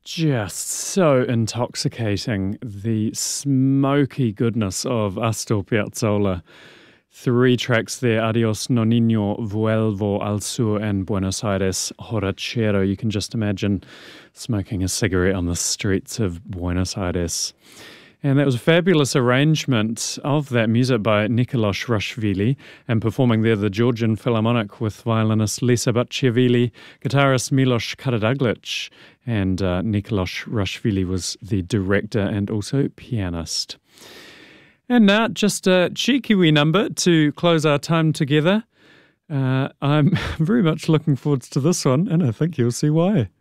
Just so intoxicating, the smoky goodness of Astor Piazzolla. 3 tracks there: Adios Nonino, Vuelvo al Sur, and Buenos Aires Horachero. You can just imagine smoking a cigarette on the streets of Buenos Aires. And that was a fabulous arrangement of that music by Nikolosh Rushvili, and performing there the Georgian Philharmonic with violinist Lisa Baciavili, guitarist Milos Karadaglic, and Nikolosh Rushvili was the director and also pianist. And now, just a cheeky wee number to close our time together. I'm very much looking forward to this one, and I think you'll see why.